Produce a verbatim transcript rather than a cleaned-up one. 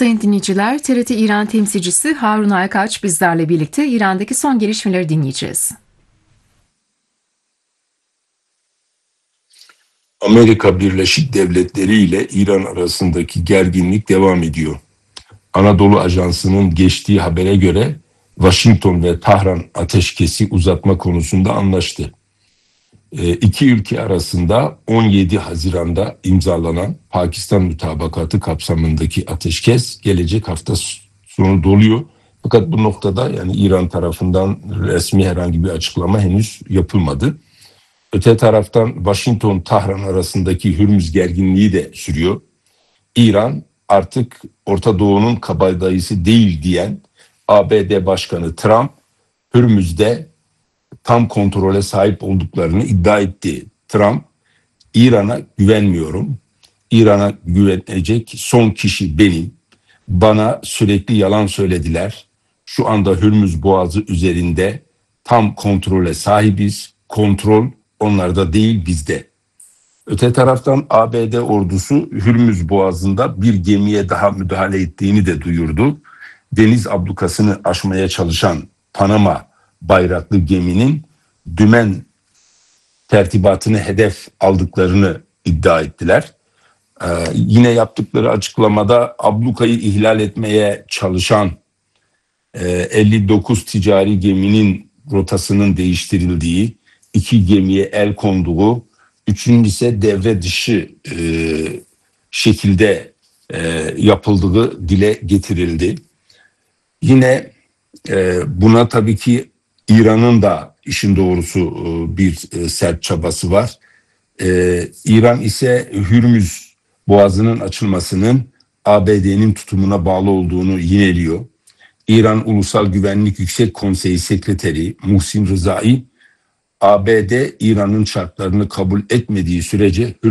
Sayın dinleyiciler, T R T İran temsilcisi Harun Aykaç bizlerle birlikte İran'daki son gelişmeleri dinleyeceğiz. Amerika Birleşik Devletleri ile İran arasındaki gerginlik devam ediyor. Anadolu Ajansı'nın geçtiği habere göre Washington ve Tahran ateşkesi uzatma konusunda anlaştı. E, iki ülke arasında on yedi Haziran'da imzalanan Pakistan Mutabakatı kapsamındaki ateşkes gelecek hafta sonu doluyor. Fakat bu noktada yani İran tarafından resmi herhangi bir açıklama henüz yapılmadı. Öte taraftan Washington-Tahran arasındaki Hürmüz gerginliği de sürüyor. İran artık Orta Doğu'nun kabadayısı değil diyen A B D Başkanı Trump, Hürmüz'de tam kontrole sahip olduklarını iddia etti. Trump, İran'a güvenmiyorum. İran'a güvenecek son kişi benim. Bana sürekli yalan söylediler. Şu anda Hürmüz Boğazı üzerinde tam kontrole sahibiz. Kontrol onlarda değil bizde. Öte taraftan A B D ordusu Hürmüz Boğazı'nda bir gemiye daha müdahale ettiğini de duyurdu. Deniz ablukasını aşmaya çalışan Panama bayraklı geminin dümen tertibatını hedef aldıklarını iddia ettiler. Ee, yine yaptıkları açıklamada ablukayı ihlal etmeye çalışan e, elli dokuz ticari geminin rotasının değiştirildiği, iki gemiye el konduğu, üçüncü ise devre dışı e, şekilde e, yapıldığı dile getirildi. Yine e, buna tabii ki İran'ın da işin doğrusu e, bir e, sert çabası var. E, İran ise Hürmüz Boğazı'nın açılmasının A B D'nin tutumuna bağlı olduğunu yineliyor. İran Ulusal Güvenlik Yüksek Konseyi Sekreteri Muhsin Rızai, A B D İran'ın şartlarını kabul etmediği sürece